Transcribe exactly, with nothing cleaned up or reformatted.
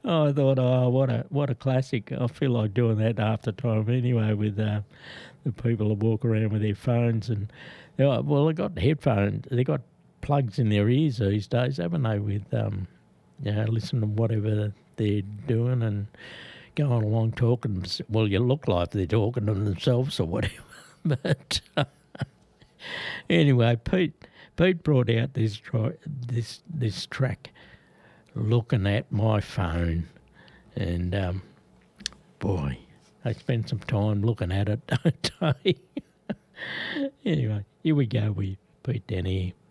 Oh, I thought, oh, what a what a classic. I feel like doing that half the time anyway with uh, the people that walk around with their phones and, oh, well, they got headphones, they got plugs in their ears these days, haven't they, with, um, you know, listen to whatever they're doing and going along talking. Well, you look like they're talking to themselves or whatever. But uh, anyway, Pete Pete brought out this tri- this this track, looking at my phone, and um, boy, I spent some time looking at it, don't I? Anyway, here we go with Pete Denny.